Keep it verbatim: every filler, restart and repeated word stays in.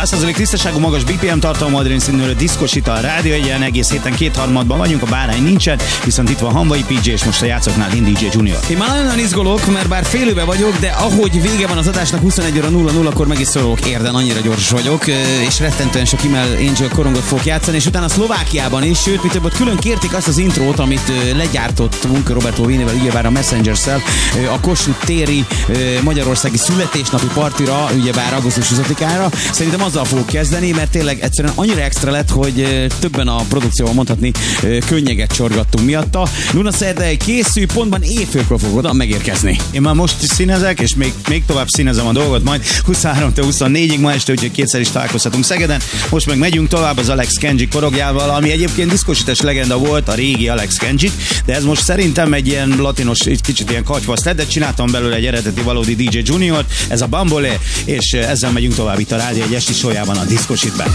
száz százalék tisztaságú, magas bé pé em tartalmú adrénszínűrő diszkosít a rádió egyen, egész héten kétharmadban vagyunk, a bárány nincsen, viszont itt van Hanvai pé jé, és most a játszoknál Lin dé jé Junior. Én már nagyon izgulok, mert bár félőbe vagyok, de ahogy vége van az adásnak huszonegy óra nulla nulla, akkor meg is szorulok érden, annyira gyors vagyok, és rettentően sok Email Angel korongot fogok játszani, és utána Szlovákiában is, sőt, mi több ott külön kérték azt az intrót, amit legyártottunk Roberto Vénével, ugyebár a Messenger-szel, a Kossuth téri magyarországi születésnapi partira, ugyebár augusztus huszadikára. Szerintem azzal fogok kezdeni, mert tényleg egyszerűen annyira extra lett, hogy többen a produkcióban mondhatni könnyeget csorgattunk miatta. Luna Szerdai készül, pontban éjfélkor fog oda megérkezni. Én már most színezek, és még, még tovább színezem a dolgot, majd huszonháromtól huszonnégyig ma este, úgyhogy kétszer is találkozhatunk Szegeden. Most meg megyünk tovább az Alex Kenji korogjával, ami egyébként diszkosítes legenda volt, a régi Alex Kenji, de ez most szerintem egy ilyen latinos, egy kicsit ilyen katyvasz lett, de csináltam belőle egy eredeti valódi dé jé Juniort, ez a Bambole, és ezzel megyünk tovább itt a Rádió egy esti sójában, a Diszkosítben.